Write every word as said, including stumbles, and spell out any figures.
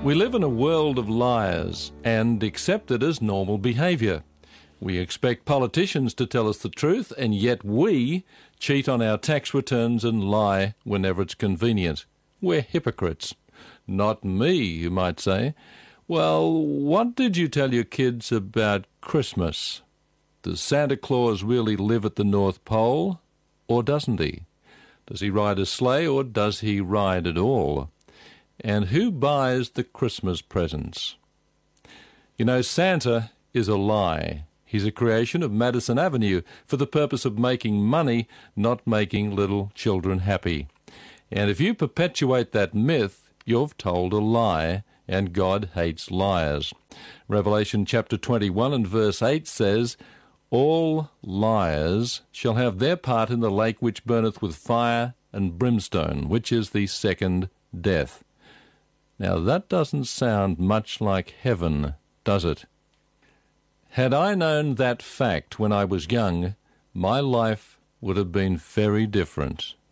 We live in a world of liars and accept it as normal behaviour. We expect politicians to tell us the truth, and yet we cheat on our tax returns and lie whenever it's convenient. We're hypocrites. Not me, you might say. Well, what did you tell your kids about Christmas? Does Santa Claus really live at the North Pole, or doesn't he? Does he ride a sleigh, or does he ride at all? And who buys the Christmas presents? You know, Santa is a lie. He's a creation of Madison Avenue for the purpose of making money, not making little children happy. And if you perpetuate that myth, you've told a lie, and God hates liars. Revelation chapter twenty-one and verse eight says, "All liars shall have their part in the lake which burneth with fire and brimstone, which is the second death." Now that doesn't sound much like heaven, does it? Had I known that fact when I was young, my life would have been very different.